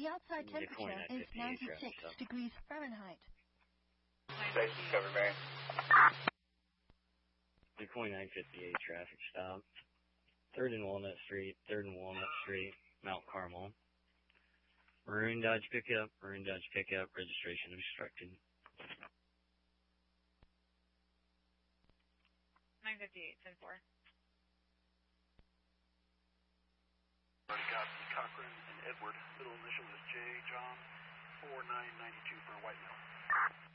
The outside temperature is 96 degrees Fahrenheit. Station cover, Mary. McCoy 958 traffic stop. 3rd and Walnut Street, Mount Carmel. Maroon Dodge pickup, registration obstructed. 958, 10-4. Already got Cochran and Edward. Middle initial is J. John 4992 for a white male.